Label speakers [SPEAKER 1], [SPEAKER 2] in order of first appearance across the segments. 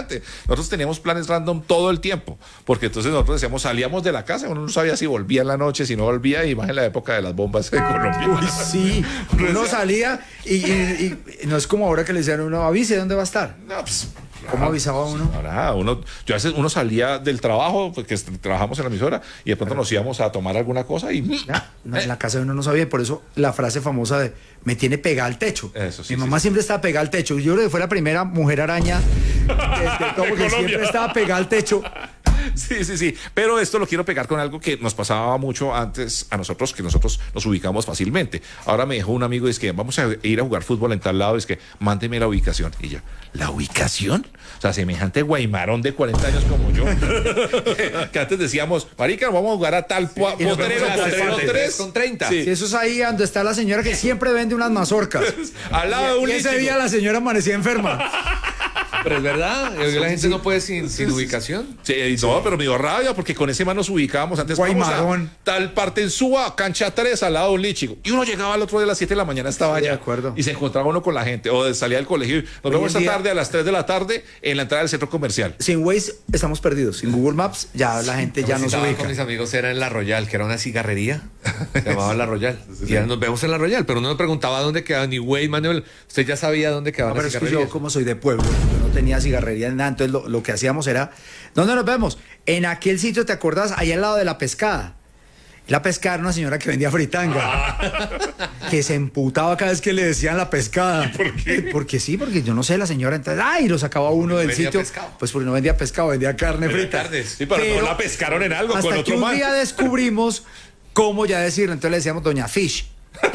[SPEAKER 1] impresionante. Nosotros teníamos planes random todo el tiempo, porque entonces nosotros decíamos, salíamos de la casa, uno no sabía si volvía en la noche, si no volvía, y más en la época de las bombas de Colombia.
[SPEAKER 2] Uy, sí, uno salía y no es como ahora que le decían a uno, avise, ¿dónde va a estar?
[SPEAKER 1] No, pues,
[SPEAKER 2] ¿Cómo avisaba uno?
[SPEAKER 1] Ahora, yo a veces uno salía del trabajo, porque trabajamos en la emisora, y de pronto nos íbamos a tomar alguna cosa y...
[SPEAKER 2] No, en la casa de uno no sabía, y por eso la frase famosa de me tiene pegada al techo.
[SPEAKER 1] Eso, sí,
[SPEAKER 2] Mi mamá siempre estaba pegada al techo. Yo creo que fue la primera mujer araña como que siempre estaba pegada al techo.
[SPEAKER 1] Sí. Pero esto lo quiero pegar con algo que nos pasaba mucho antes a nosotros, que nosotros nos ubicamos fácilmente. Ahora me dijo un amigo, es que vamos a ir a jugar fútbol en tal lado, es que mándeme la ubicación. Y yo, ¿la ubicación? O sea, semejante guaymarón de 40 años como yo. que antes decíamos, marica, vamos a jugar a tal potrero 3
[SPEAKER 3] con 30.
[SPEAKER 1] Sí.
[SPEAKER 2] Si eso es ahí donde está la señora que siempre vende unas mazorcas.
[SPEAKER 1] Al lado de un
[SPEAKER 2] Y ese
[SPEAKER 1] líchigo.
[SPEAKER 2] día la señora amanecía enferma.
[SPEAKER 3] Pero es verdad, la gente no puede sin ubicación.
[SPEAKER 1] Sí, no, pero me dio rabia porque con ese man nos ubicábamos antes.
[SPEAKER 2] Guaymarón.
[SPEAKER 1] Vamos a tal parte en Suba, cancha 3, al lado de un líchigo. Y uno llegaba al otro día a las 7 de la mañana, estaba
[SPEAKER 2] Sí,
[SPEAKER 1] allá.
[SPEAKER 2] de acuerdo.
[SPEAKER 1] Y se encontraba uno con la gente. O salía del colegio. Y nos vemos esta tarde a las 3 de la tarde en la entrada del centro comercial.
[SPEAKER 2] Sin Waze estamos perdidos. Sin Google Maps ya la gente ya no se ubica.
[SPEAKER 3] Con mis amigos era en La Royal, que era una cigarrería. Se llamaba La Royal. Y ahora nos vemos en La Royal, pero uno nos preguntaba dónde quedaba, ni güey, Manuel. Usted ya sabía dónde quedaba
[SPEAKER 2] No,
[SPEAKER 3] la
[SPEAKER 2] pero es que
[SPEAKER 3] cigarrería.
[SPEAKER 2] yo, como soy de pueblo, yo no tenía cigarrería ni nada, entonces lo que hacíamos era, ¿dónde nos vemos? En aquel sitio, ¿te acordás? Ahí al lado de la pescada. La pescada era una señora que vendía fritanga, que se emputaba cada vez que le decían la pescada. ¿Por qué? Porque sí, porque yo no sé, la señora, entonces, ¡ay! Lo sacaba uno del
[SPEAKER 3] vendía
[SPEAKER 2] sitio.
[SPEAKER 3] pescado.
[SPEAKER 2] Pues porque no vendía pescado, vendía carne frita.
[SPEAKER 1] Sí, pero no la pescaron en algo
[SPEAKER 2] hasta
[SPEAKER 1] con
[SPEAKER 2] que
[SPEAKER 1] otro
[SPEAKER 2] un
[SPEAKER 1] man.
[SPEAKER 2] día descubrimos cómo ya decirlo, entonces le decíamos Doña Fish.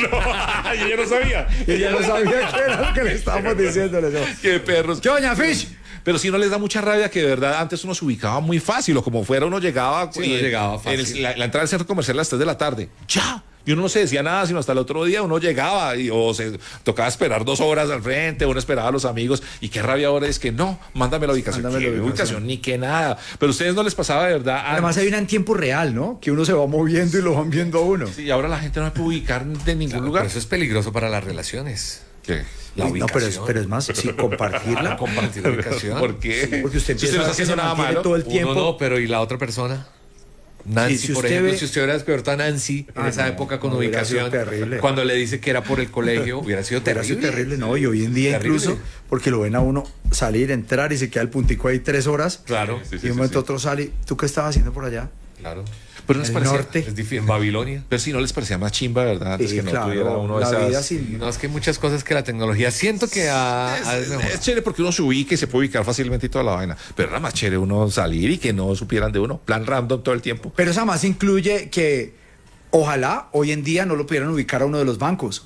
[SPEAKER 1] Y ella no sabía.
[SPEAKER 2] Y ella no sabía qué era lo que le estábamos diciendo.
[SPEAKER 1] Qué perros.
[SPEAKER 2] ¿Qué, Doña Fish?
[SPEAKER 1] Pero sí no les da mucha rabia que de verdad antes uno se ubicaba muy fácil, o como fuera uno llegaba,
[SPEAKER 3] Sí, uno llegaba fácil.
[SPEAKER 1] en la entrada del centro comercial a las 3 de la tarde. ¡Ya! Y uno no se decía nada, sino hasta el otro día uno llegaba o se tocaba esperar 2 horas al frente, uno esperaba a los amigos. Y qué rabia ahora es que no, mándame la ubicación.
[SPEAKER 2] Mándame la
[SPEAKER 1] ¿Qué
[SPEAKER 2] ubicación?
[SPEAKER 1] ni que nada. Pero a ustedes no les pasaba de verdad.
[SPEAKER 2] Además hay una en tiempo real, ¿no? Que uno se va moviendo y lo van viendo a uno.
[SPEAKER 1] Sí, y ahora la gente no se puede ubicar de ningún
[SPEAKER 3] Claro,
[SPEAKER 1] lugar.
[SPEAKER 3] pero eso es peligroso para las relaciones.
[SPEAKER 1] ¿Qué?
[SPEAKER 3] La
[SPEAKER 2] No,
[SPEAKER 3] ubicación.
[SPEAKER 2] pero es más, sí, compartirla.
[SPEAKER 3] Compartir la ubicación.
[SPEAKER 1] ¿Por qué?
[SPEAKER 2] Porque usted
[SPEAKER 1] Si
[SPEAKER 2] empieza
[SPEAKER 1] no
[SPEAKER 2] a
[SPEAKER 1] está haciendo
[SPEAKER 2] se
[SPEAKER 1] nada
[SPEAKER 2] mantiene
[SPEAKER 1] malo.
[SPEAKER 2] todo el tiempo.
[SPEAKER 3] Uno no, pero ¿y la otra persona? Nancy,
[SPEAKER 2] Sí, si
[SPEAKER 3] por
[SPEAKER 2] usted
[SPEAKER 3] ejemplo,
[SPEAKER 2] ve-
[SPEAKER 3] si usted hubiera descubierto a Nancy en
[SPEAKER 2] Ah,
[SPEAKER 3] esa
[SPEAKER 2] no,
[SPEAKER 3] época con
[SPEAKER 2] no, hubiera sido
[SPEAKER 3] ubicación,
[SPEAKER 2] terrible.
[SPEAKER 3] cuando le dice que era por el colegio, hubiera sido
[SPEAKER 2] Hubiera
[SPEAKER 3] terrible.
[SPEAKER 2] sido terrible, ¿no? Y hoy en día
[SPEAKER 3] Terrible.
[SPEAKER 2] incluso, porque lo ven a uno salir, entrar y se queda el puntico ahí 3 horas.
[SPEAKER 3] Claro,
[SPEAKER 1] Sí,
[SPEAKER 2] Y de un momento a otro sale, ¿tú qué estabas haciendo por allá?
[SPEAKER 3] claro.
[SPEAKER 1] Pero no les
[SPEAKER 2] El
[SPEAKER 1] parecía,
[SPEAKER 2] norte.
[SPEAKER 3] Es difícil. En Babilonia.
[SPEAKER 1] pero sí no les parecía más chimba, ¿verdad? Antes
[SPEAKER 2] Sí,
[SPEAKER 1] que no
[SPEAKER 2] claro,
[SPEAKER 1] tuviera uno de
[SPEAKER 2] la
[SPEAKER 1] esas.
[SPEAKER 2] vida sin...
[SPEAKER 3] No, es que hay muchas cosas que la tecnología siento que ha mejorado.
[SPEAKER 1] Es chévere porque uno se ubica y se puede ubicar fácilmente y toda la vaina. Pero era más chévere uno salir y que no supieran de uno. Plan random todo el tiempo.
[SPEAKER 2] Pero eso además incluye que ojalá hoy en día no lo pudieran ubicar a uno de los bancos.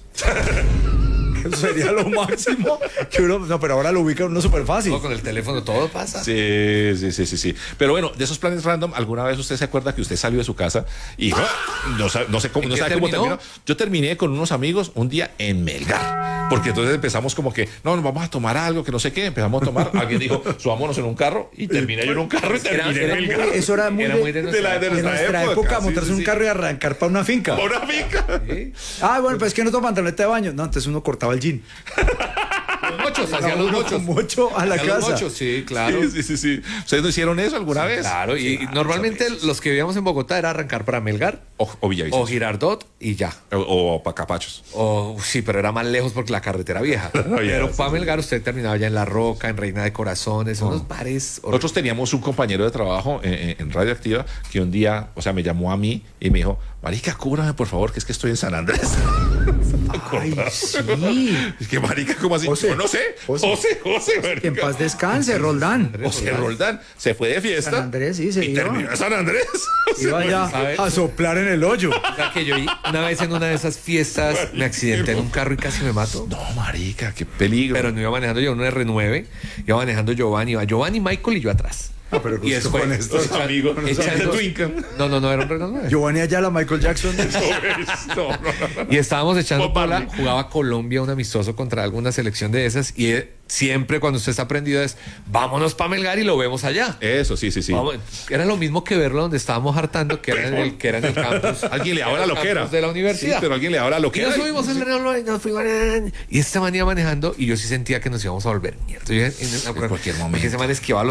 [SPEAKER 2] Eso sería lo máximo. Que uno, no, pero ahora lo ubica uno súper fácil.
[SPEAKER 3] No, con el teléfono todo pasa.
[SPEAKER 1] Sí. Pero bueno, de esos planes random, ¿alguna vez usted se acuerda que usted salió de su casa y no sé cómo,
[SPEAKER 3] ¿En
[SPEAKER 1] no
[SPEAKER 3] qué
[SPEAKER 1] sabe cómo
[SPEAKER 3] terminó?
[SPEAKER 1] terminó? Yo terminé con unos amigos un día en Melgar. Porque entonces empezamos como que, no, nos vamos a tomar algo, que no sé qué. Empezamos a tomar. Alguien dijo, subámonos en un carro y terminé yo en un carro y terminé en Melgar.
[SPEAKER 2] Eso era muy,
[SPEAKER 3] Era muy de nuestra
[SPEAKER 2] de nuestra época,
[SPEAKER 1] sí,
[SPEAKER 2] montarse
[SPEAKER 1] sí,
[SPEAKER 2] un
[SPEAKER 1] sí.
[SPEAKER 2] carro y arrancar para una finca.
[SPEAKER 1] Por una finca.
[SPEAKER 3] ¿Sí?
[SPEAKER 2] Ah, bueno, pues es que no toman pantaloneta de baño. No, entonces uno cortaba el jean.
[SPEAKER 3] Los mochos, hacía los
[SPEAKER 2] Uno
[SPEAKER 3] mochos.
[SPEAKER 2] con mocho a la
[SPEAKER 3] Hacía los
[SPEAKER 2] casa.
[SPEAKER 3] mochos, sí, claro.
[SPEAKER 1] Sí. ¿Ustedes no hicieron eso alguna vez?
[SPEAKER 3] Claro, y normalmente los que vivíamos en Bogotá era arrancar para Melgar
[SPEAKER 1] O Villavicencio.
[SPEAKER 3] o Girardot y ya.
[SPEAKER 1] O Pacapachos.
[SPEAKER 3] O sí, pero era más lejos porque la carretera vieja. Pero
[SPEAKER 1] sí,
[SPEAKER 3] para Melgar usted terminaba ya en La Roca, en Reina de Corazones, unos bares.
[SPEAKER 1] Nosotros teníamos un compañero de trabajo en Radioactiva que un día, o sea, me llamó a mí y me dijo, marica, cúbrame por favor, que es que estoy en San Andrés.
[SPEAKER 2] Ay, sí.
[SPEAKER 1] Es que marica, ¿cómo así?
[SPEAKER 2] José.
[SPEAKER 1] Yo no sé. José,
[SPEAKER 2] Que en
[SPEAKER 1] marica.
[SPEAKER 2] paz descanse, Roldán.
[SPEAKER 1] José Roldán se fue de fiesta.
[SPEAKER 2] San Andrés, sí, se
[SPEAKER 1] y
[SPEAKER 2] iba.
[SPEAKER 1] terminó en San Andrés.
[SPEAKER 2] Iba allá
[SPEAKER 3] ¿sabe?
[SPEAKER 2] a soplar en el hoyo.
[SPEAKER 3] O sea, que yo una vez en una de esas fiestas me accidenté en un carro y casi me mato.
[SPEAKER 1] No, marica, qué peligro.
[SPEAKER 3] Pero no iba manejando yo en un R9, iba manejando Giovanni, iba Giovanni, Michael y yo atrás.
[SPEAKER 2] No, pero
[SPEAKER 3] Y
[SPEAKER 2] justo
[SPEAKER 3] después
[SPEAKER 2] con estos
[SPEAKER 3] echa-
[SPEAKER 1] amigos,
[SPEAKER 3] echando-
[SPEAKER 1] de Twinken.
[SPEAKER 3] No, era un Renault 9.
[SPEAKER 2] Giovanni Ayala, Michael Jackson.
[SPEAKER 1] No.
[SPEAKER 3] Y estábamos echando
[SPEAKER 1] Bob
[SPEAKER 3] pala,
[SPEAKER 1] Marley.
[SPEAKER 3] jugaba Colombia un amistoso contra alguna selección de esas y siempre cuando usted está aprendido es vámonos para Melgar y lo vemos allá.
[SPEAKER 1] Eso, sí.
[SPEAKER 3] Vamos, era lo mismo que verlo donde estábamos hartando, que era en el campus.
[SPEAKER 1] Alguien le habla
[SPEAKER 3] Era
[SPEAKER 1] lo
[SPEAKER 3] el
[SPEAKER 1] que era.
[SPEAKER 3] campus de la universidad.
[SPEAKER 1] Sí, pero alguien le habla lo
[SPEAKER 3] Y
[SPEAKER 1] que
[SPEAKER 3] nos
[SPEAKER 1] era.
[SPEAKER 3] subimos el Renault, nos fuimos, y esta man iba manejando y yo sí sentía que nos íbamos a volver mierda. Yo en
[SPEAKER 1] cualquier momento.
[SPEAKER 3] Porque ese man esquivaba